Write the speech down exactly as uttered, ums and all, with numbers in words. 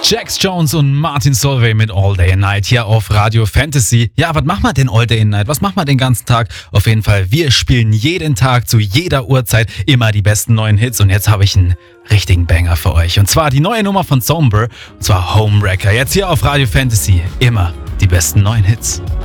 Jax Jones und Martin Solveig mit All Day and Night hier auf Radio Fantasy. Ja, was machen wir denn All Day and Night? Was machen wir den ganzen Tag? Auf jeden Fall, wir spielen jeden Tag zu jeder Uhrzeit immer die besten neuen Hits. Und jetzt habe ich einen richtigen Banger für euch. Und zwar die neue Nummer von Somber, und zwar Homewrecker. Jetzt hier auf Radio Fantasy. Immer die besten neuen Hits.